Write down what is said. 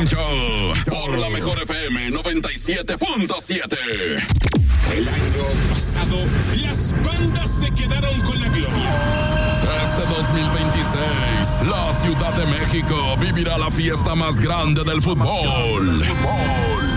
Morning Show por la mejor FM 97.7. El año pasado, las bandas se quedaron con la gloria. Este 2026, la Ciudad de México vivirá la fiesta más grande del fútbol.